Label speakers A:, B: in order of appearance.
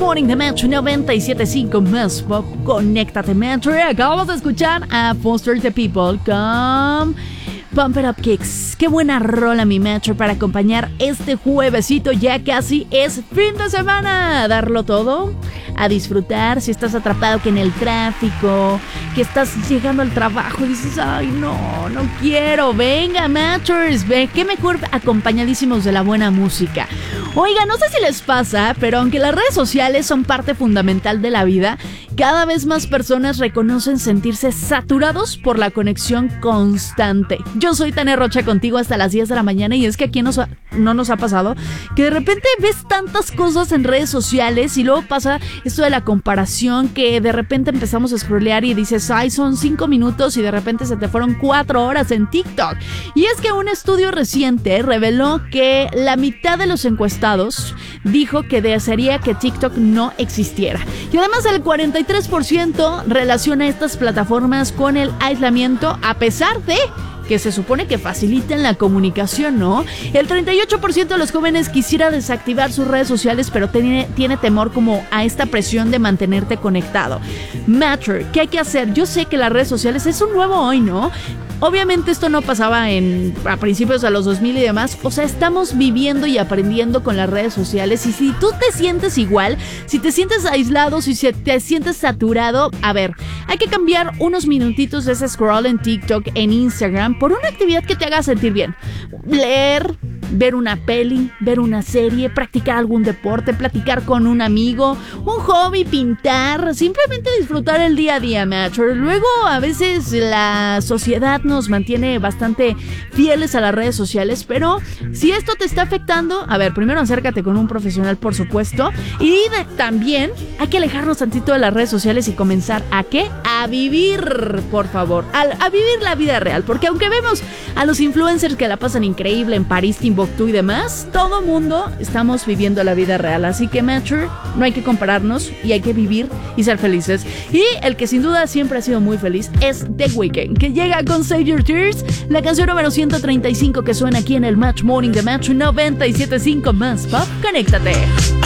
A: Morning de Metro 97.5 más pop. Conéctate, Metro. Acabamos de escuchar a Foster the People con Pump It Up Kicks. Qué buena rola, mi Metro, para acompañar este juevesito. Ya casi es fin de semana. A darlo todo, a disfrutar. Si estás atrapado que en el tráfico, que estás llegando al trabajo y dices, ay, no quiero. Venga, Matchers, ve, qué mejor acompañadísimos de la buena música. Oiga, no sé si les pasa, pero aunque las redes sociales son parte fundamental de la vida, cada vez más personas reconocen sentirse saturados por la conexión constante. Yo soy Tania Rocha, contigo hasta las 10 de la mañana, y es que aquí no nos ha pasado que de repente ves tantas cosas en redes sociales y luego pasa esto de la comparación, que de repente empezamos a scrollear y dices, ay, son 5 minutos y de repente se te fueron 4 horas en TikTok. Y es que un estudio reciente reveló que la mitad de los encuestados dijo que desearía que TikTok no existiera. Y además el 43% relaciona estas plataformas con el aislamiento, a pesar de que se supone que facilitan la comunicación, ¿no? El 38% de los jóvenes quisiera desactivar sus redes sociales, pero tiene temor como a esta presión de mantenerte conectado. Matter, ¿qué hay que hacer? Yo sé que las redes sociales es un nuevo hoy, ¿no? Obviamente esto no pasaba a principios de los 2000 y demás. O sea, estamos viviendo y aprendiendo con las redes sociales. Y si tú te sientes igual, si te sientes aislado, si te sientes saturado, a ver, hay que cambiar unos minutitos de ese scroll en TikTok, en Instagram, por una actividad que te haga sentir bien. Leer, ver una peli, ver una serie, practicar algún deporte, platicar con un amigo, un hobby, pintar, simplemente disfrutar el día a día, macho. Luego, a veces la sociedad nos mantiene bastante fieles a las redes sociales, pero si esto te está afectando, a ver, primero acércate con un profesional, por supuesto, y también hay que alejarnos tantito de las redes sociales y comenzar ¿a qué? A vivir, por favor, a vivir la vida real, porque aunque vemos a los influencers que la pasan increíble en París, Timbuktu y demás, todo mundo estamos viviendo la vida real, así que mature, no hay que compararnos y hay que vivir y ser felices. Y el que sin duda siempre ha sido muy feliz es The Weeknd, que llega con Save Your Tears, la canción número 135 que suena aquí en el Match Morning de Match 97.5 más pop. Conéctate.